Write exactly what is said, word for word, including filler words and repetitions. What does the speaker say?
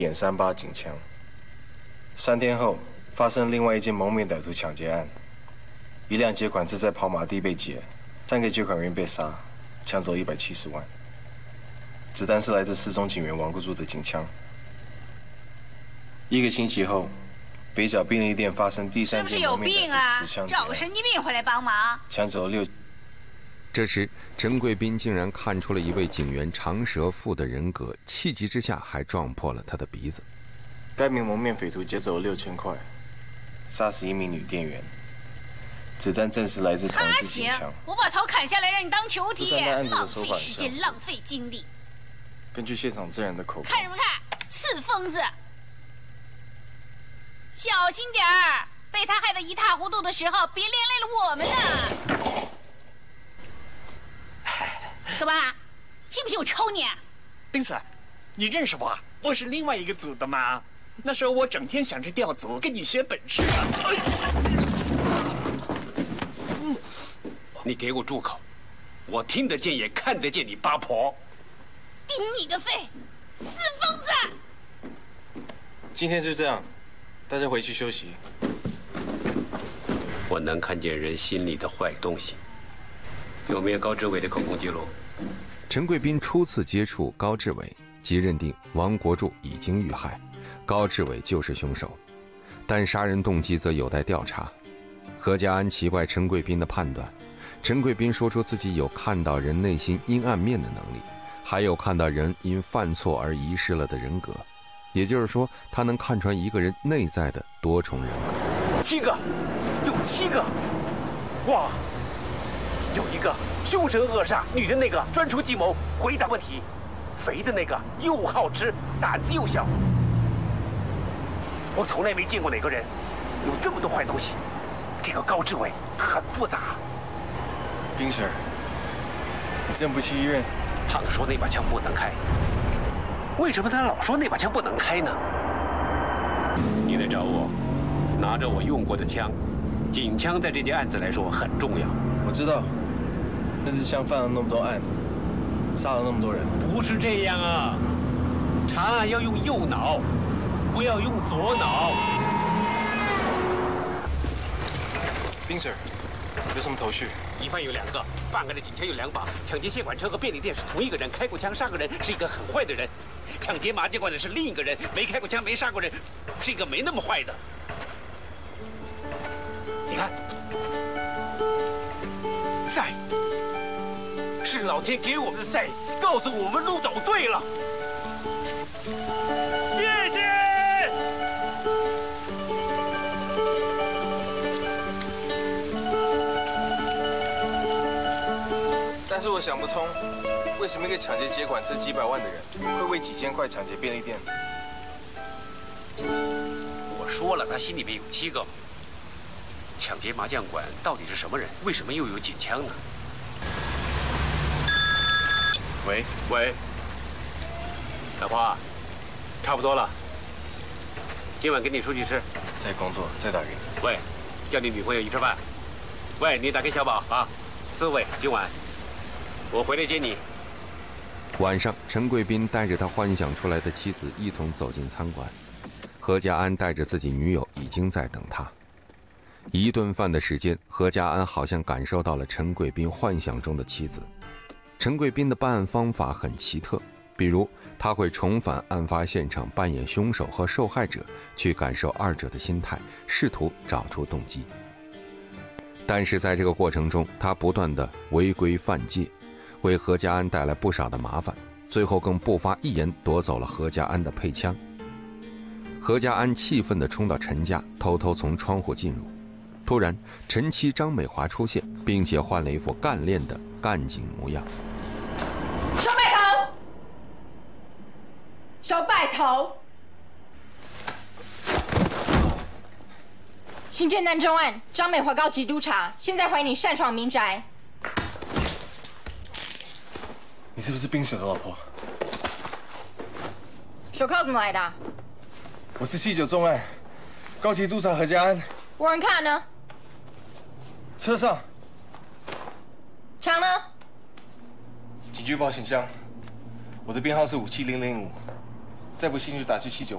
点三八警枪。三天后，发生另外一件蒙面歹徒抢劫案，一辆劫款车在跑马地被劫，三个劫款员被杀，抢走一百七十万。子弹是来自失踪警员王国柱的警枪。一个星期后，北角便利店发生第三件蒙面歹徒持枪劫案， 找神经病回来帮忙， 抢走六。 这时，陈贵宾竟然看出了一位警员长舌妇的人格，气急之下还撞破了他的鼻子。 该名蒙面匪徒劫走了六千块，杀死一名女店员。子弹正是来自同一支警枪。 我把头砍下来让你当球体， 浪费时间，浪费精力。 根据现场证人的口供， 看什么看？死疯子！小心点儿，被他害得一塌糊涂的时候，别连累了我们呢。怎么？信不信我抽你？ 冰子，你认识我？我是另外一个组的嘛。那时候我整天想着调组，跟你学本事啊。 你给我住口！我听得见也看得见你八婆。 顶你个肺，死疯子！ 今天就这样，大家回去休息。 我能看见人心里的坏东西。有没有高志伟的口供记录？ 陈贵宾初次接触高志伟，即认定王国柱已经遇害，高志伟就是凶手，但杀人动机则有待调查。何家安奇怪陈贵宾的判断，陈贵宾说出自己有看到人内心阴暗面的能力，还有看到人因犯错而遗失了的人格，也就是说，他能看穿一个人内在的多重人格。 七个，有七个，哇！有一个凶神恶煞，女的那个专出计谋，回答问题；肥的那个又好吃，胆子又小。我从来没见过哪个人有这么多坏东西。这个高志伟很复杂。 丁 Sir， 你真不去医院？ 胖说那把枪不能开，为什么他老说那把枪不能开呢？ 你来找我，拿着我用过的枪，警枪在这件案子来说很重要。 我知道，那支枪犯了那么多案，杀了那么多人。 不是这样啊，查案要用右脑，不要用左脑。 丁 Sir， 有什么头绪？ 疑犯有两个，犯案的警枪有两把，抢劫谢管车和便利店是同一个人，开过枪杀个人是一个很坏的人，抢劫麻将馆的是另一个人，没开过枪没杀过人，是一个没那么坏的。你看，赛，是老天给我们的赛，告诉我们路走对了。谢谢。 但是我想不通，为什么一个抢劫劫款车几百万的人，会为几千块抢劫便利店？ 我说了，他心里面有七个。抢劫麻将馆到底是什么人？为什么又有警枪呢？ 喂喂，老婆，差不多了，今晚跟你出去吃。 在工作，再打给你。 喂，叫你女朋友一吃饭。喂，你打给小宝啊。四位，今晚我回来接你。 晚上，陈贵宾带着他幻想出来的妻子一同走进餐馆，何家安带着自己女友已经在等他。一顿饭的时间，何家安好像感受到了陈贵宾幻想中的妻子。陈贵宾的办案方法很奇特，比如他会重返案发现场，扮演凶手和受害者，去感受二者的心态，试图找出动机。但是在这个过程中，他不断的违规犯戒，为何家安带来不少的麻烦，最后更不发一言夺走了何家安的配枪。何家安气愤地冲到陈家，偷偷从窗户进入。突然，陈妻张美华出现，并且换了一副干练的干警模样。 小白头，小白头，新建南中案，张美华告缉督察，现在怀疑你擅闯民宅。 你是不是冰手的老婆？ 手铐怎么来的、啊？ 我是七九重案，高级督察何家安。 无人看呢？ 车上。 枪呢？ 警局保险箱。我的编号是五七零零五，再不信就打去七九